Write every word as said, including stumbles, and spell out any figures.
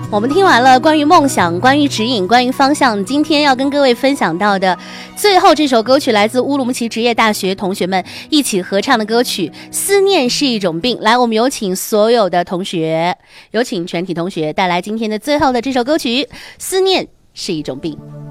我们听完了关于梦想、关于指引、关于方向，今天要跟各位分享到的最后这首歌曲来自乌鲁木齐职业大学同学们一起合唱的歌曲《思念是一种病》。来，我们有请所有的同学，有请全体同学带来今天的最后的这首歌曲《思念是一种病》。